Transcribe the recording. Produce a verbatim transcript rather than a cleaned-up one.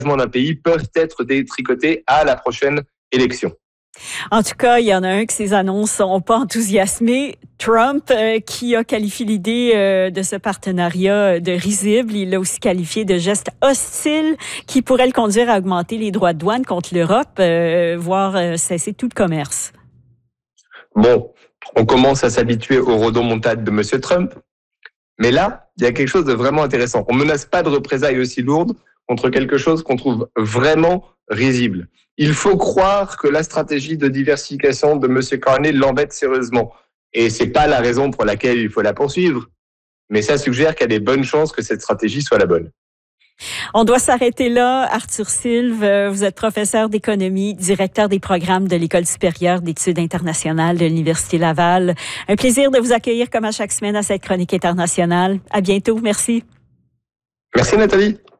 d'un pays peuvent être détricotés à la prochaine élection. En tout cas, il y en a un que ces annonces n'ont pas enthousiasmé. Trump, euh, qui a qualifié l'idée euh, de ce partenariat de risible. Il l'a aussi qualifié de geste hostile qui pourrait le conduire à augmenter les droits de douane contre l'Europe, euh, voire euh, cesser tout le commerce. Bon, on commence à s'habituer au rodomontade de M. Trump. Mais là, il y a quelque chose de vraiment intéressant. On ne menace pas de représailles aussi lourdes contre quelque chose qu'on trouve vraiment risible. Il faut croire que la stratégie de diversification de M. Carney l'embête sérieusement. Et ce n'est pas la raison pour laquelle il faut la poursuivre. Mais ça suggère qu'il y a des bonnes chances que cette stratégie soit la bonne. On doit s'arrêter là. Arthur Silve, vous êtes professeur d'économie, directeur des programmes de l'École supérieure d'études internationales de l'Université Laval. Un plaisir de vous accueillir comme à chaque semaine à cette chronique internationale. À bientôt. Merci. Merci Nathalie.